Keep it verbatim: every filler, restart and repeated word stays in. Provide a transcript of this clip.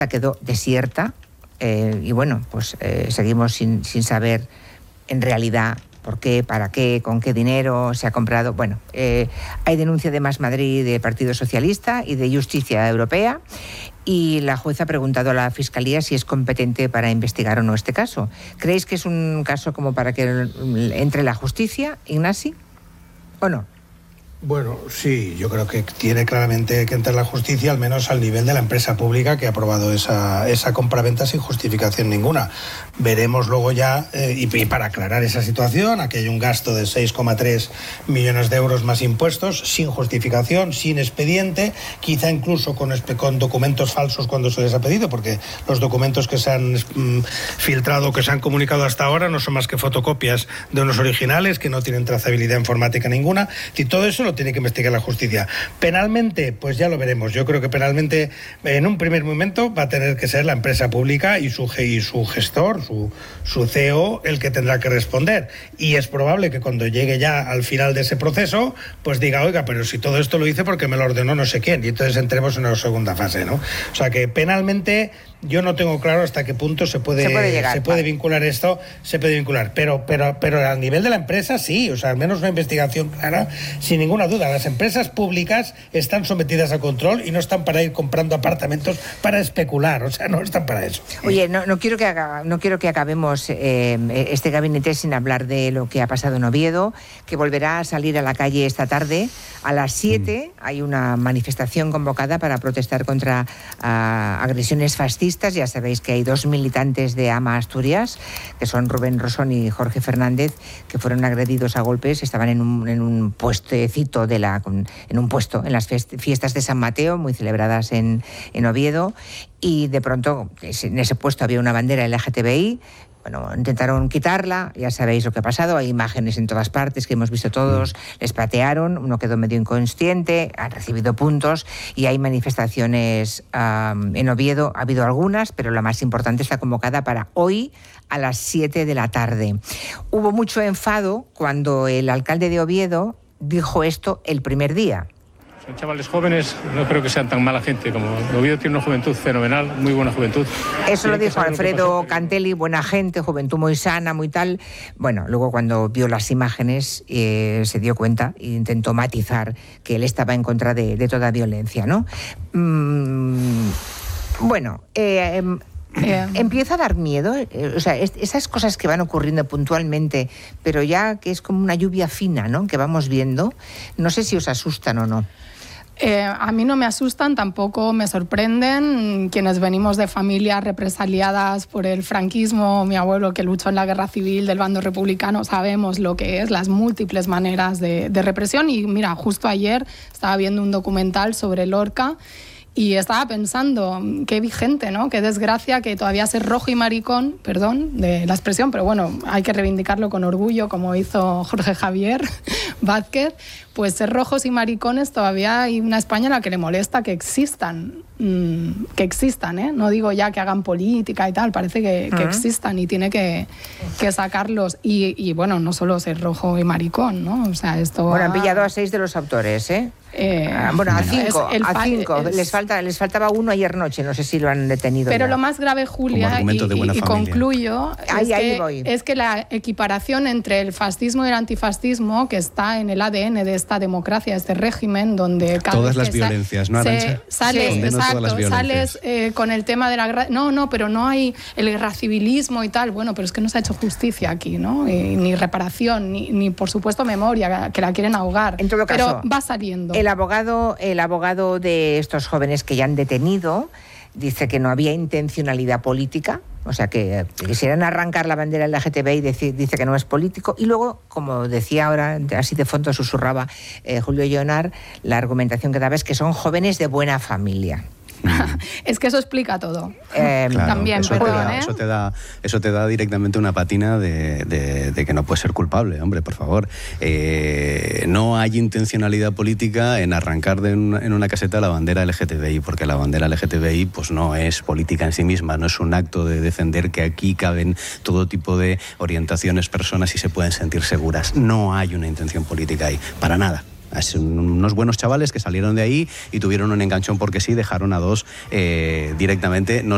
quedó desierta eh, y bueno, pues eh, seguimos sin, sin saber en realidad por qué, para qué, con qué dinero se ha comprado. Bueno, eh, hay denuncia de Más Madrid, del Partido Socialista y de Justicia Europea, y la jueza ha preguntado a la Fiscalía si es competente para investigar o no este caso. ¿Creéis que es un caso como para que entre la justicia, Ignasi, o no? Bueno, sí, yo creo que tiene claramente que entrar la justicia, al menos al nivel de la empresa pública que ha aprobado esa, esa compraventa sin justificación ninguna. Veremos luego ya, eh, y, y para aclarar esa situación, aquí hay un gasto de seis coma tres millones de euros más impuestos, sin justificación, sin expediente, quizá incluso con, con documentos falsos cuando se les ha pedido, porque los documentos que se han mm, filtrado, que se han comunicado hasta ahora, no son más que fotocopias de unos originales que no tienen trazabilidad informática ninguna, y todo eso lo tiene que investigar la justicia. Penalmente, pues ya lo veremos. Yo creo que penalmente, en un primer momento, va a tener que ser la empresa pública y su, y su gestor, su, su C E O, el que tendrá que responder. Y es probable que cuando llegue ya al final de ese proceso, pues diga, oiga, pero si todo esto lo hice porque me lo ordenó no sé quién. Y entonces entremos en una segunda fase, ¿no? O sea que penalmente yo no tengo claro hasta qué punto se puede, se puede, llegar, se puede vincular esto, se puede vincular. Pero, pero, pero al nivel de la empresa sí, o sea, al menos una investigación clara, sin ninguna duda. Las empresas públicas están sometidas a control y no están para ir comprando apartamentos para especular, o sea, no están para eso. Oye, no, no quiero que haga, no quiero que acabemos eh, este gabinete sin hablar de lo que ha pasado en Oviedo, que volverá a salir a la calle esta tarde a las siete. Mm. Hay una manifestación convocada para protestar contra uh, agresiones fascistas. Ya sabéis que hay dos militantes de AMA Asturias, que son Rubén Rosón y Jorge Fernández, que fueron agredidos a golpes. Estaban en un, en un puestecito de la, en un puesto en las fiestas de San Mateo, muy celebradas en, en Oviedo, y de pronto en ese puesto había una bandera L G T B I. Bueno, intentaron quitarla, ya sabéis lo que ha pasado, hay imágenes en todas partes que hemos visto todos, les patearon, uno quedó medio inconsciente, han recibido puntos y hay manifestaciones um, en Oviedo, ha habido algunas, pero la más importante está convocada para hoy a las siete de la tarde. Hubo mucho enfado cuando el alcalde de Oviedo dijo esto el primer día. Son chavales jóvenes, no creo que sean tan mala gente como Oviedo tiene una juventud fenomenal, muy buena juventud. Eso lo dijo Alfredo Cantelli, buena gente, juventud muy sana, muy tal. Bueno, luego cuando vio las imágenes eh, se dio cuenta e intentó matizar que él estaba en contra de, de toda violencia, ¿no? Mm, bueno, eh, eh, empieza a dar miedo, eh, o sea, es, esas cosas que van ocurriendo puntualmente, pero ya que es como una lluvia fina, ¿no?, que vamos viendo, no sé si os asustan o no. Eh, a mí no me asustan, tampoco me sorprenden. Quienes venimos de familias represaliadas por el franquismo, mi abuelo que luchó en la guerra civil del bando republicano, sabemos lo que es, las múltiples maneras de, de represión. Y mira, justo ayer estaba viendo un documental sobre Lorca y estaba pensando, qué vigente, ¿no? Qué desgracia que todavía ser rojo y maricón, perdón de la expresión, pero bueno, hay que reivindicarlo con orgullo, como hizo Jorge Javier Vázquez, pues ser rojos y maricones todavía hay una España a la que le molesta que existan, mmm, que existan, ¿eh? No digo ya que hagan política y tal, parece que, uh-huh. que existan y tiene que, que sacarlos. Y, y bueno, no solo ser rojo y maricón, ¿no? O sea, esto... Bueno, han pillado a seis de los autores, ¿eh? Eh, bueno, a cinco, es, a cinco. Es, les, falta, les faltaba uno ayer noche, no sé si lo han detenido. Pero ya. Lo más grave, Julia, y, y, y concluyo, ahí, es, ahí que, voy. es que la equiparación entre el fascismo y el antifascismo, que está en el A D N de esta democracia, este régimen, donde cada todas vez las violencias, ¿no, Arantxa? Sales, sí, exacto, sales eh, con el tema de la guerra. No, no, pero no hay el guerra civilismo y tal. Bueno, pero es que no se ha hecho justicia aquí, ¿no? Y, ni reparación, ni, ni por supuesto memoria, que la quieren ahogar. En todo caso, pero va saliendo. El abogado. El abogado de estos jóvenes que ya han detenido dice que no había intencionalidad política, o sea, que quisieran arrancar la bandera L G T B I, dice, dice que no es político. Y luego, como decía ahora, así de fondo susurraba eh, Julio Llonar, la argumentación que daba es que son jóvenes de buena familia. Es que eso explica todo. Eh, claro, También, eso, perdón, te da, ¿eh? eso, te da, eso te da directamente una patina de, de, de que no puedes ser culpable, hombre, por favor. Eh, no hay intencionalidad política en arrancar de una, en una caseta la bandera L G T B I, porque la bandera L G T B I pues, no es política en sí misma, no es un acto de defender que aquí caben todo tipo de orientaciones, personas y se pueden sentir seguras. No hay una intención política ahí, para nada. Son unos buenos chavales que salieron de ahí y tuvieron un enganchón porque sí, dejaron a dos eh, directamente, no